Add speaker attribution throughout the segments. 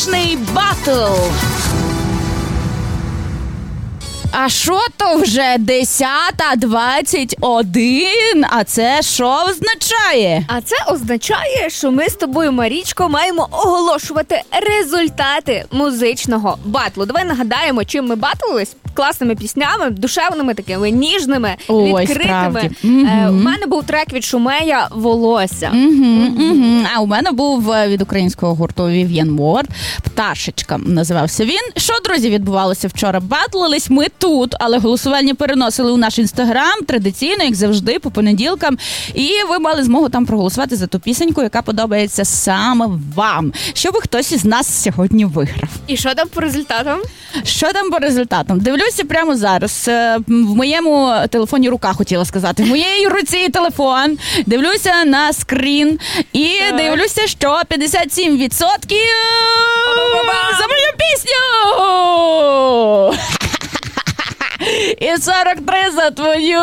Speaker 1: музичний батл. А що то вже 10:21? А це що означає?
Speaker 2: А це означає, що ми з тобою, Марічко, маємо оголошувати результати музичного батлу. Давай нагадаємо, чим ми батлились. Класними піснями, душевними такими, ніжними, відкритими. У мене був трек від Шумея «Волосся».
Speaker 1: А у мене був від українського гурту Vivienne Ward «Пташечка» називався він. Що, друзі, відбувалося вчора? Батлились ми тут, але голосування переносили у наш інстаграм, традиційно, як завжди, по понеділкам. І ви мали змогу там проголосувати за ту пісеньку, яка подобається саме вам. Щоб хтось із нас сьогодні виграв.
Speaker 2: І що там по результатам?
Speaker 1: Що там по результатам? Дивлюся прямо зараз. В моєму телефоні рука, хотіла сказати. В моєї руці телефон. Дивлюся на скрін. І дивлюся, що 57% за мою пісню! І 43 за твою!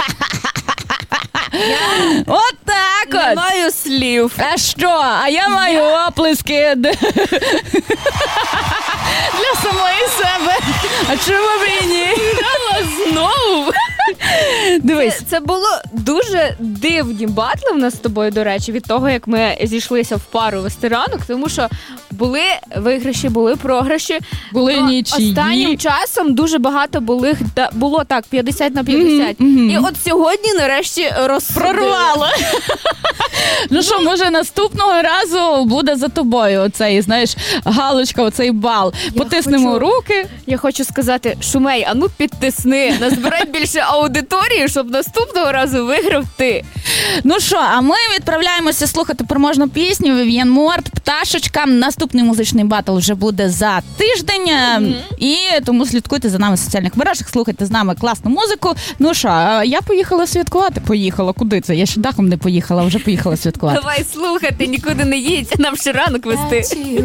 Speaker 1: От так от!
Speaker 2: Не маю слів.
Speaker 1: А що? А я маю оплески для самої себе. А чому б і ні?
Speaker 2: Знову.
Speaker 1: Дивись.
Speaker 2: Це було дуже дивні батли в нас з тобою, до речі, від того, як ми зійшлися в пару вести ранок, тому що були виграші, були програші.
Speaker 1: Були нічиї.
Speaker 2: Останнім часом дуже багато було так, 50/50. І от сьогодні нарешті
Speaker 1: прорвало. Ну що, може наступного разу буде за тобою оцей, знаєш, галочка, оцей бал. Потиснемо руки.
Speaker 2: Я хочу сказати, Шумей, а ну підтисни, назбирай більше аудиторії, щоб наступного разу виграв ти.
Speaker 1: Ну що, а ми відправляємося слухати переможну пісню Vivienne Ward «Пташечка». Наступний музичний батл вже буде за тиждень. І тому слідкуйте за нами в соціальних мережах, слухайте з нами класну музику. Ну що, я поїхала святкувати. Поїхала. Куди це? Я ще дахом не поїхала, вже поїхала святкувати.
Speaker 2: Давай слухати, нікуди не їдь, нам ще ранок вести.